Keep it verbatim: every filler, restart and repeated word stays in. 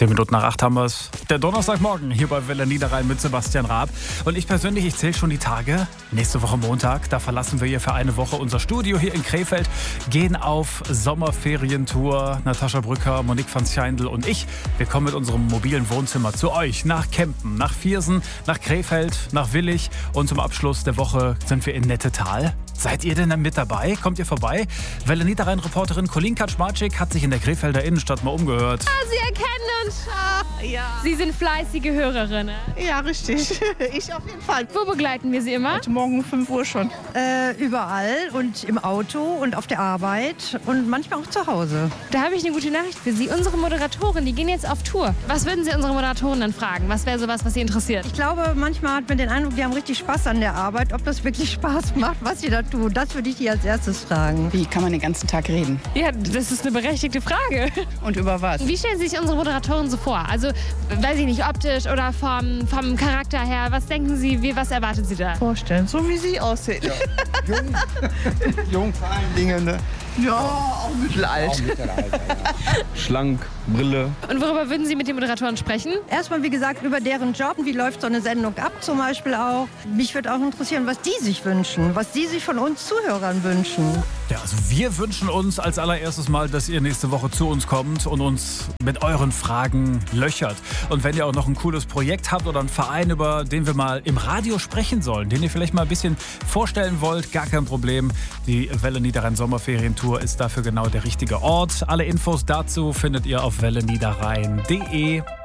Zehn Minuten nach acht haben wir es. Der Donnerstagmorgen hier bei Welle Niederrhein mit Sebastian Raab. Und ich persönlich, ich zähle schon die Tage. Nächste Woche Montag, da verlassen wir hier für eine Woche unser Studio hier in Krefeld, gehen auf Sommerferientour. Natascha Brücker, Monique van Scheindl und ich, wir kommen mit unserem mobilen Wohnzimmer zu euch nach Kempen, nach Viersen, nach Krefeld, nach Willich. Und zum Abschluss der Woche sind wir in Nettetal. Seid ihr denn dann mit dabei? Kommt ihr vorbei? Welle Niederrhein-Reporterin Colin Kaczmarczyk hat sich in der Krefelder Innenstadt mal umgehört. Ah, Sie erkennen uns. Ah, ja. Sie sind fleißige Hörerinnen. Ja, richtig. Ich auf jeden Fall. Wo begleiten wir Sie immer? Heute Morgen um fünf Uhr schon. Äh, überall und im Auto und auf der Arbeit und manchmal auch zu Hause. Da habe ich eine gute Nachricht für Sie. Unsere Moderatoren, die gehen jetzt auf Tour. Was würden Sie unsere Moderatoren dann fragen? Was wäre sowas, was Sie interessiert? Ich glaube, manchmal hat man den Eindruck, die haben richtig Spaß an der Arbeit. Ob das wirklich Spaß macht, was sie da tun, das würde ich die als erstes fragen. Wie kann man den ganzen Tag reden? Ja, das ist eine berechtigte Frage. Und über was? Wie stellen Sie sich unsere Moderatoren so vor? Also, weiß ich nicht, optisch oder vom, vom Charakter her. Was denken Sie, wie, was erwarten Sie da? Vorstellen, so wie sie aussieht. Ja. Jung, jung vor allen Dingen. Ne? Ja, auch mittelalt. Auch Mittelalter, ja. Schlank, Brille. Und worüber würden Sie mit den Moderatoren sprechen? Erstmal, wie gesagt, über deren Job. Wie läuft so eine Sendung ab zum Beispiel auch? Mich würde auch interessieren, was die sich wünschen, was die sich von uns Zuhörern wünschen. Ja, also wir wünschen uns als allererstes mal, dass ihr nächste Woche zu uns kommt und uns mit euren Fragen löchert. Und wenn ihr auch noch ein cooles Projekt habt oder einen Verein, über den wir mal im Radio sprechen sollen, den ihr vielleicht mal ein bisschen vorstellen wollt, gar kein Problem. Die Welle Niederrhein Sommerferientour ist dafür genau der richtige Ort. Alle Infos dazu findet ihr auf welle niederrhein punkt de.